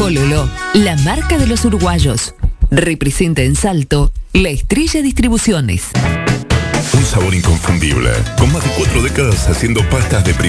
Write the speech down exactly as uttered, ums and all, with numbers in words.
Pololo, la marca de los uruguayos. Representa en Salto La Estrella Distribuciones. Un sabor inconfundible, con más de cuatro décadas haciendo pastas de